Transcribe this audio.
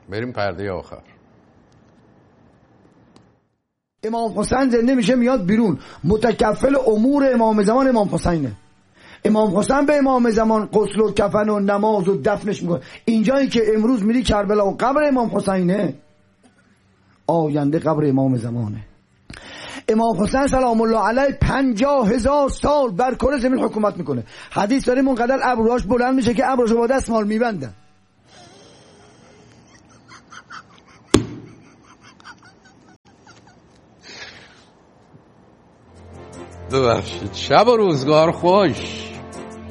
بریم پرده آخر. امام حسین زنده میشه میاد بیرون، متکفل امور امام زمان امام حسینه. امام حسین به امام زمان غسل و کفن و نماز و دفنش میکنه. اینجایی که امروز میری کربلا و قبر امام حسینه، آینده قبر امام زمانه. امام حسین سلام الله علیه 50,000 سال بر کره زمین حکومت میکنه. حدیث داریم اونقدر ابروهاش بلند میشه که ابروهاش با دستمال میبندن. ببخشید. شب و روزگار خوش.